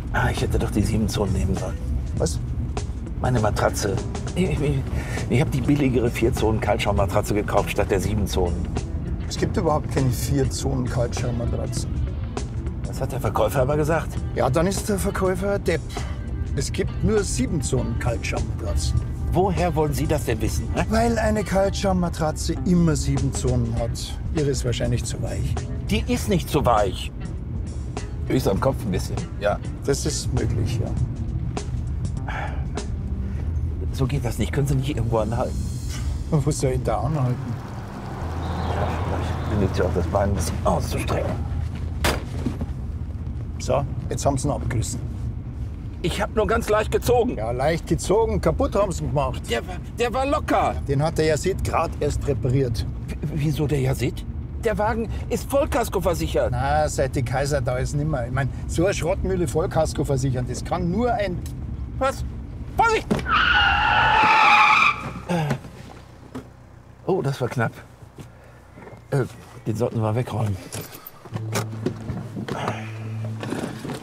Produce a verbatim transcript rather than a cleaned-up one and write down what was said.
Ah, ich hätte doch die sieben Zonen nehmen sollen. Was? Meine Matratze. Ich, ich, ich habe die billigere vier Zonen Kaltschaummatratze gekauft statt der sieben Zonen. Es gibt überhaupt keine vier Zonen Kaltschaummatratzen. Das hat der Verkäufer aber gesagt. Ja, dann ist der Verkäufer Depp. Es gibt nur sieben Zonen Kaltschaummatratzen. Woher wollen Sie das denn wissen? Ne? Weil eine Kaltschaummatratze immer sieben Zonen hat. Ihre ist wahrscheinlich zu weich. Die ist nicht so weich. Höchst am Kopf ein bisschen, ja. Das ist möglich, ja. So geht das nicht. Können Sie nicht irgendwo anhalten? Wo soll ich da anhalten? Ja, vielleicht genügt ja auch das Bein ein bisschen auszustrecken. So, jetzt haben sie ihn abgerissen. Ich habe nur ganz leicht gezogen. Ja, leicht gezogen, kaputt haben sie ihn gemacht. Der, war- der war locker. Den hat der Yazid gerade erst repariert. W- Wieso der Yazid? Der Wagen ist Vollkasko versichert. Na, seit die Kaiser da ist nimmer. Ich meine, so eine Schrottmühle Vollkasko versichern, das kann nur ein... Was? Vorsicht! Äh. Oh, das war knapp. Äh, den sollten wir wegräumen.